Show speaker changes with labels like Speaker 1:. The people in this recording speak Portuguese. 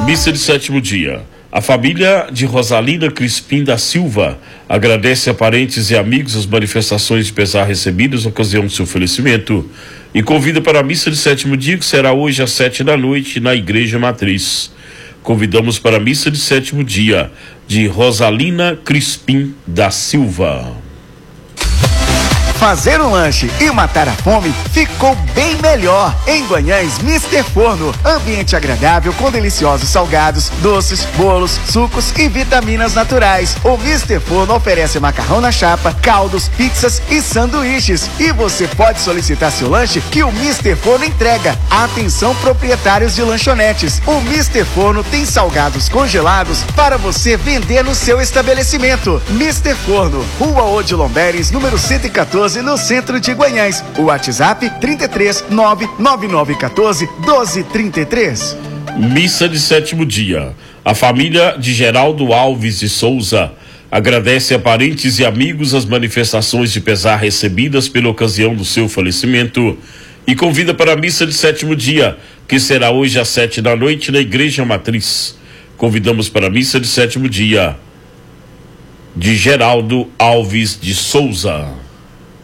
Speaker 1: Missa de sétimo dia. A família de Rosalina Crispim da Silva agradece a parentes e amigos as manifestações de pesar recebidas na ocasião do seu falecimento e convida para a missa de sétimo dia, que será hoje às 7 da noite na Igreja Matriz. Convidamos para a missa de sétimo dia de Rosalina Crispim da Silva.
Speaker 2: Fazer um lanche e matar a fome ficou bem melhor em Guanhães Mister Forno. Ambiente agradável com deliciosos salgados, doces, bolos, sucos e vitaminas naturais. O Mister Forno oferece macarrão na chapa, caldos, pizzas e sanduíches. E você pode solicitar seu lanche que o Mister Forno entrega. Atenção, proprietários de lanchonetes. O Mister Forno tem salgados congelados para você vender no seu estabelecimento. Mister Forno, Rua Odilon Beres, número 114, no centro de Guanhães. O WhatsApp 33 99914 1233.
Speaker 1: Missa de sétimo dia. A família de Geraldo Alves de Souza agradece a parentes e amigos as manifestações de pesar recebidas pela ocasião do seu falecimento e convida para a missa de sétimo dia, que será hoje às 7 da noite na Igreja Matriz. Convidamos para a missa de sétimo dia de Geraldo Alves de Souza.